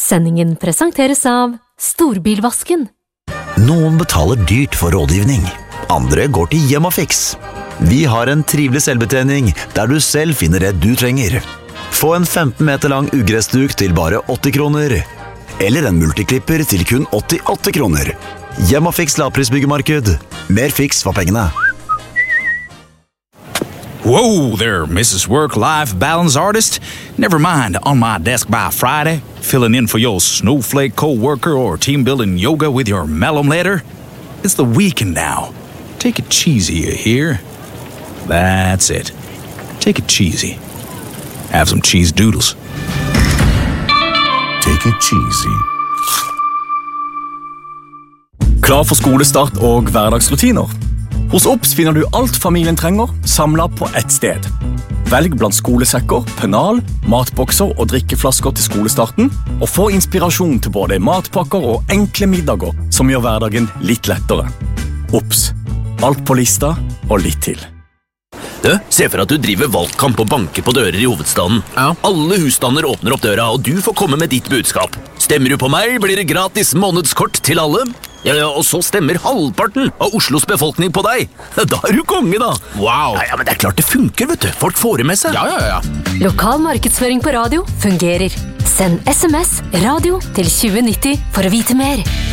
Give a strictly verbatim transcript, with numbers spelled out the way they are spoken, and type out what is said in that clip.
Sendingen presenteres av Storbilvasken. Noen betaler dyrt for rådgivning. Andre går til Hjemmafix. Vi har en trivelig selvbetjening der du selv finner det du trenger. Få en femten meter lang ugressduk til bare åtti kroner. Eller en multiklipper til kun åttiåtte kroner. Hjemmafix lavprisbyggemarked. Mer fiks for pengene. Whoa there, Missus Work-Life Balance Artist. Never mind, on my desk by Friday, filling in for your snowflake co-worker or team-building yoga with your mellom letter. It's the weekend now. Take it cheesy, you hear? That's it. Take it cheesy. Have some cheese doodles. Take it cheesy. Klar for skolestart og hverdagsrutiner? Hos Ops finner du alt familien trenger, samlet på ett sted. Velg blant skolesekker, pennal, matbokser og drikkeflasker til skolestarten, og få inspirasjon til både matpakker og enkle middager som gjør hverdagen litt lettere. Ops. Alt på lista og litt til. Du, se for at du driver valgkamp og banker på dører i hovedstaden. Ja. Alle husstander åpner opp døra, og du får komme med ditt budskap. Stemmer du på meg, blir det gratis månedskort til alle. Ja, ja, og så stemmer halvparten av Oslos befolkning på deg. Da er du konge, da. Wow. Ja, ja, men det er klart det funker, vet du. Folk får det med seg. Ja, ja, ja. Lokal markedsføring på radio fungerer. Send sms radio til tjue nitti for å vite mer.